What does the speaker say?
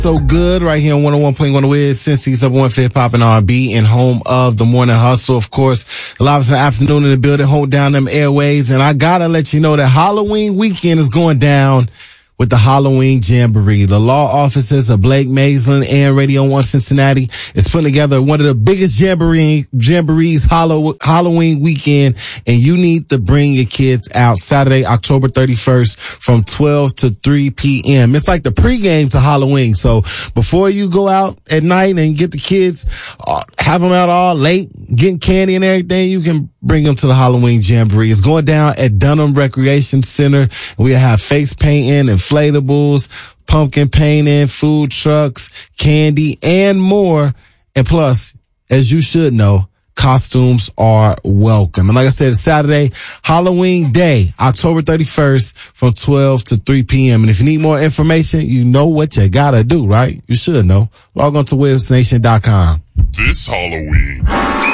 So good right here on 101.1 The Wiz, Cincy's up 1 Fit Pop and R&B, and home of the Morning Hustle. Of course, live in the afternoon in the building, hold down them airways. And I gotta let you know that Halloween weekend is going down with the Halloween Jamboree. The law offices of Blake Maslin and Radio 1 Cincinnati is putting together one of the biggest jamborees Halloween weekend, and you need to bring your kids out Saturday, October 31st from 12 to 3 p.m. It's like the pregame to Halloween. So before you go out at night and get the kids, have them out all late, getting candy and everything, you can bring them to the Halloween Jamboree. It's going down at Dunham Recreation Center. We have face painting, inflatables, pumpkin painting, food trucks, candy, and more. And plus, as you should know, costumes are welcome. And like I said, it's Saturday, Halloween Day, October 31st from 12 to 3 p.m. And if you need more information, you know what you gotta do, right? You should know. Log on to WizNation.com. This Halloween,